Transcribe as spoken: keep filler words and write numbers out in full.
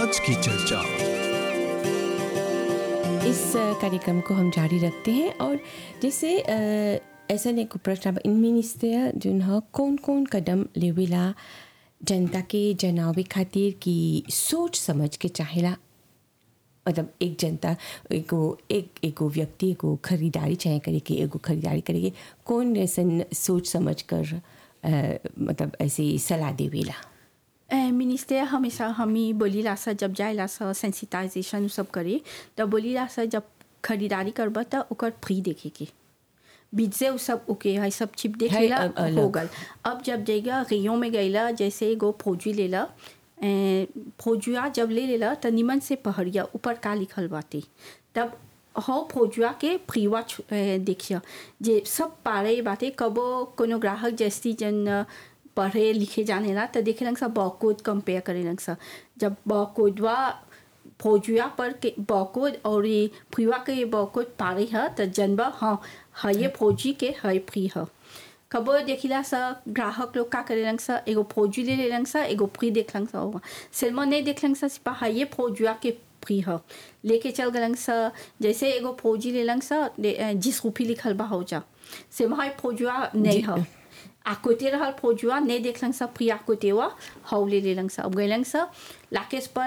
आज की चर्चा। इस अ, कार्यक्रम को हम जारी रखते हैं और जैसे अ, ऐसा नहीं को प्रश्न इन मिनिस्टर जो है कौन कौन कदम लेवेला जनता के जनावे खातिर की सोच समझ के चाहेला। मतलब एक जनता एगो एक एगो व्यक्ति एगो खरीदारी चाहे करे कि एगो खरीदारी करेगी कौन ऐसन सोच समझ कर अ, मतलब ऐसे सलाह देवेला। मिनिस्टर हमेशा हम ही बोलीला सा जब जाएला सा सेंसिटाइजेशन सब करे तब बोलीला सा जब खरीदारी करबा त ओकर फ्री देखे के बीच से उ सब ओके है सब चिप देख है, लेला अब अलग। हो गल। अब जब जाएगा रियो में गईला जैसे एगो फौजी लेला फौजुआ जब ले लेला त निमन से पहड़िया ऊपर का लिखल बाटे तब हो फौजुआ के फ्रीवा छु- ए, देखिया जे सब पारे बाटे कबो कोनो ग्राहक जैसी जन पढ़े लिखे जाने ला तो देखे लंग सा बॉकोड कंपेयर करे लंग सा जब बॉकोडवा फौजुआ पर के बॉकोड और ये फ्रीवा के ये बॉकोड पारे है तो जनबा हाँ है ये फौजी के है फ्री है। कबो देखिला सा ग्राहक लोग का करे लंग सा एगो फौजी ले ले लंग सा एगो फ्री देख लंग सा होगा सिनेमा नहीं देख लंग सा सिपा है ये फौजुआ के फ्री है लेके चल गलंग सा जैसे एगो फौजी ले लंग सा ले- जिस रुपी लिखल बा हो जा से वहाँ फौजुआ नहीं है à côté रहल फौजुआ नहीं देखलंग सा फ्री à côté वा हौ ले लेलंग सा अब गइलंग सा लाकेस पर